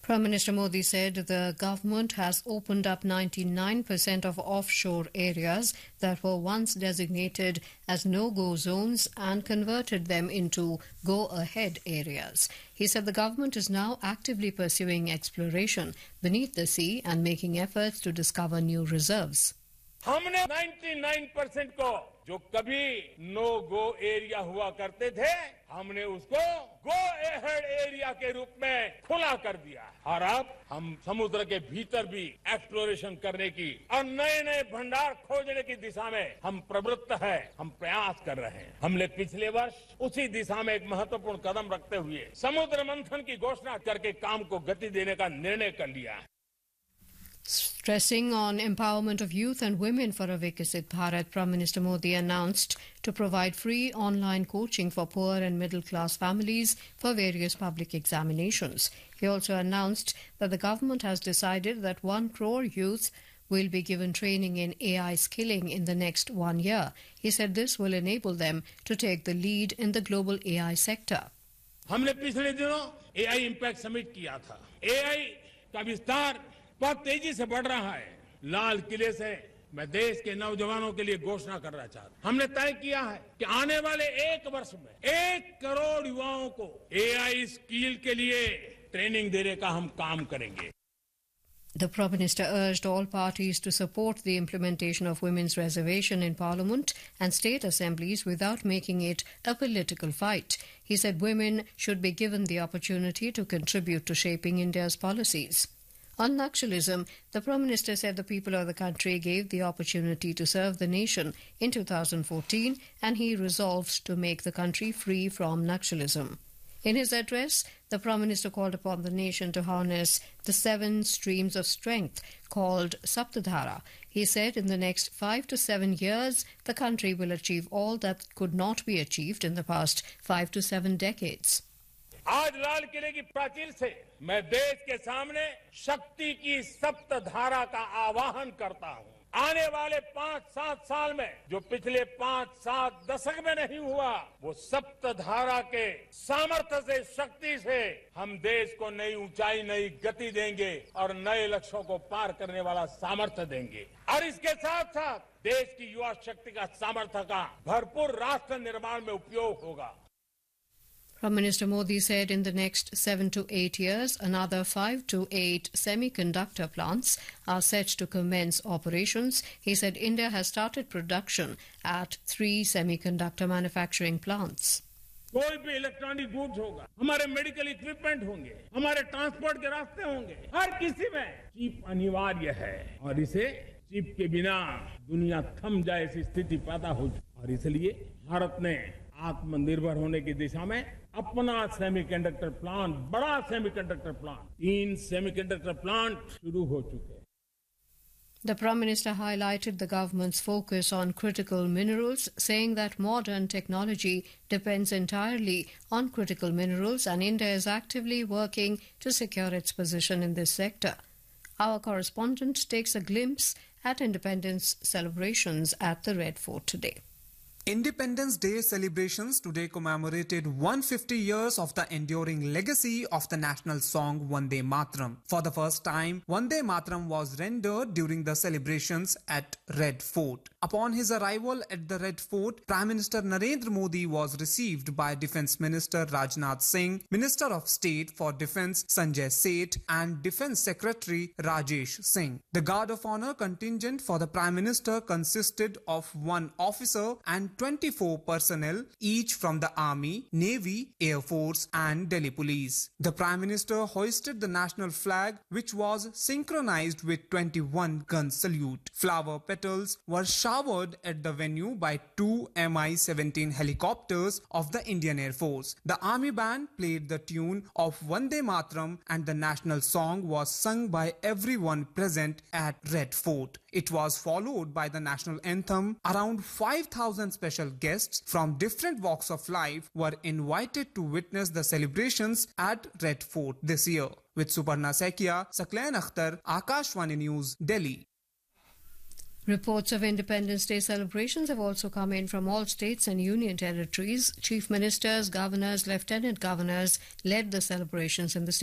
Prime Minister Modi said the government has opened up 99% of offshore areas that were once designated as no-go zones and converted them into go-ahead areas. He said the government is now actively pursuing exploration beneath the sea and making efforts to discover new reserves. हमने 99% को जो कभी no go area हुआ करते थे हमने उसको go ahead area के रूप में खुला कर दिया और अब हम समुद्र के भीतर भी एक्सप्लोरेशन करने की और नए नए भंडार खोजने की दिशा में हम प्रवृत्त है हम प्रयास कर रहे हैं हमने पिछले वर्ष उसी दिशा में एक महत्वपूर्ण कदम रखते हुए समुद्र मंथन की घोषणा करके काम को गति देने का निर्णय कर लिया है. Stressing on empowerment of youth and women for a Viksit Bharat, Prime Minister Modi announced to provide free online coaching for poor and middle-class families for various public examinations. He also announced that the government has decided that 1 crore youth will be given training in AI skilling in the next 1 year. He said this will enable them to take the lead in the global AI sector. हमने पिछले दिनों AI Impact Summit किया था. AI का विस्तार बहुत तेजी से बढ़ रहा है. लाल किले से मैं देश के नौजवानों के लिए घोषणा करना चाहता हूं. हमने तय किया है कि आने वाले 1 वर्ष में 1 करोड़ युवाओं को AI स्किल के लिए ट्रेनिंग देने का हम काम करेंगे. The Prime Minister urged all parties to support the implementation of women's reservation in Parliament and state assemblies without making it a political fight. He said women should be given the opportunity to contribute to shaping India's policies. On Naxalism, the Prime Minister said the people of the country gave the opportunity to serve the nation in 2014 and he resolves to make the country free from Naxalism. In his address, the Prime Minister called upon the nation to harness the 7 streams of strength called Saptadhara. He said in the next 5 to 7 years, the country will achieve all that could not be achieved in the past 5 to 7 decades. आज लाल किले की प्राचीर से मैं देश के सामने शक्ति की सप्तधारा का आवाहन करता हूं. आने वाले 5-7 साल में जो पिछले 5-7 दशक में नहीं हुआ वो सप्तधारा के सामर्थ्य से शक्ति से हम देश को नई ऊंचाई नई गति देंगे और नए लक्ष्यों को पार करने वाला सामर्थ्य देंगे. और इसके साथ साथ देश की युवा शक्ति का सामर्थ्य का भरपूर राष्ट्र निर्माण में उपयोग होगा. Prime Minister Modi said in the next 7 to 8 years, another 5 to 8 semiconductor plants are set to commence operations. He said India has started production at 3 semiconductor manufacturing plants. कोई भी इलेक्ट्रॉनिक गुड्स होगा, हमारे मेडिकल इक्विपमेंट होंगे, हमारे transport के रास्ते होंगे, हर किसी में चिप अनिवार्य है और इसे चिप के बिना दुनिया थम जाए ऐसी स्थिति पैदा हो और इसलिए भारत ने आत्मनिर्भर होने की दिशा में अपना सेमीकंडक्टर प्लांट बड़ा सेमीकंडक्टर प्लांट 3 सेमीकंडक्टर प्लांट शुरू हो चुके हैं. The Prime Minister highlighted the government's focus on critical minerals, saying that modern technology depends entirely on critical minerals and India is actively working to secure its position in this sector. Our correspondent takes a glimpse at independence celebrations at the Red Fort today. Independence Day celebrations today commemorated 150 years of the enduring legacy of the national song Vande Mataram. For the first time, Vande Mataram was rendered during the celebrations at Red Fort. Upon his arrival at the Red Fort, Prime Minister Narendra Modi was received by Defence Minister Rajnath Singh, Minister of State for Defence Sanjay Seth and Defence Secretary Rajesh Singh. The Guard of Honour contingent for the Prime Minister consisted of 1 officer and 24 personnel, each from the Army, Navy, Air Force and Delhi Police. The Prime Minister hoisted the national flag, which was synchronized with 21 gun salute. Flower petals were showered at the venue by 2 Mi-17 helicopters of the Indian Air Force. The Army band played the tune of Vande Mataram and the national song was sung by everyone present at Red Fort. It was followed by the national anthem. Around 5,000 special guests from different walks of life were invited to witness the celebrations at Red Fort this year. With Suparna Sekia, Saklan Akhtar, Akashvani News, Delhi. Reports of Independence Day celebrations have also come in from all states and union territories. Chief ministers, governors, lieutenant governors led the celebrations in the state.